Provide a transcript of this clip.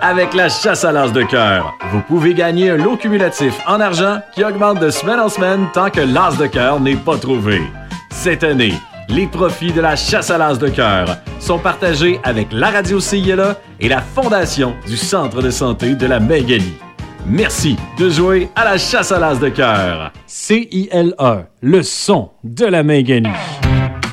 Avec la chasse à l'as de cœur, vous pouvez gagner un lot cumulatif en argent qui augmente de semaine en semaine tant que l'as de cœur n'est pas trouvé. Cette année, les profits de la chasse à l'as de cœur sont partagés avec la radio CILA et la Fondation du Centre de santé de la Maingallie. Merci de jouer à la chasse à l'as de cœur. CILA, le son de la Maingallie.